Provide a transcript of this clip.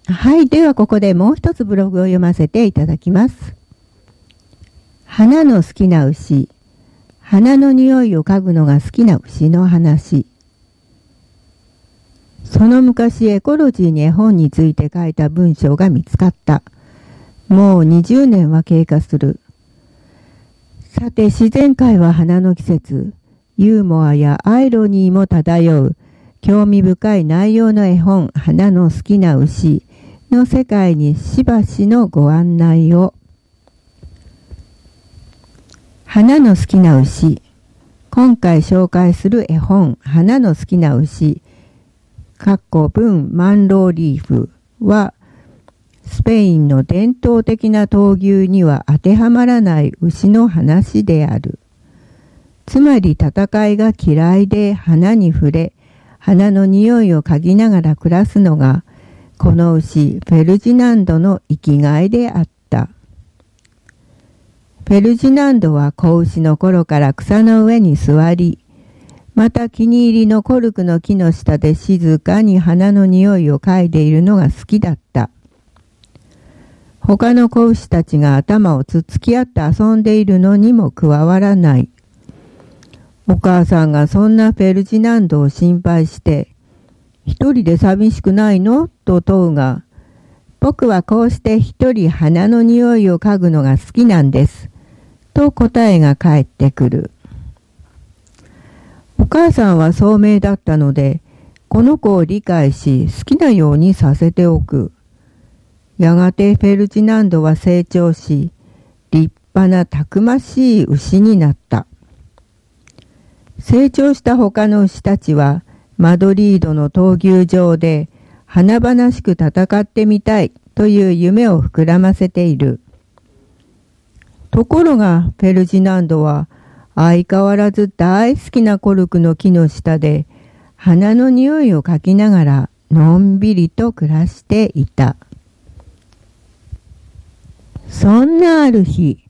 はい。ではここでもう一つブログを読ませていただきます。花の好きな牛。花の匂いを嗅ぐのが好きな牛の話。その昔エコロジーに絵本について書いた文章が見つかった。もう20年は経過する。さて自然界は花の季節。ユーモアやアイロニーも漂う興味深い内容の絵本花の好きな牛の世界にしばしのご案内を。花の好きな牛。今回紹介する絵本花の好きな牛文マンローリーフはスペインの伝統的な闘牛には当てはまらない牛の話である。つまり戦いが嫌いで花に触れ花の匂いを嗅ぎながら暮らすのがこの牛フェルジナンドの生きがいであった。フェルジナンドは子牛の頃から草の上に座り、また気に入りのコルクの木の下で静かに花の匂いを嗅いでいるのが好きだった。他の子牛たちが頭をつつき合って遊んでいるのにも加わらない。お母さんがそんなフェルジナンドを心配して、一人で寂しくないのと問うが、僕はこうして一人花の匂いを嗅ぐのが好きなんです。と答えが返ってくる。お母さんは聡明だったので、この子を理解し好きなようにさせておく。やがてフェルジナンドは成長し、立派なたくましい牛になった。成長した他の牛たちは、マドリードの闘牛場で華々しく戦ってみたいという夢を膨らませている。ところがフェルジナンドは相変わらず大好きなコルクの木の下で花の匂いを嗅ぎながらのんびりと暮らしていた。そんなある日、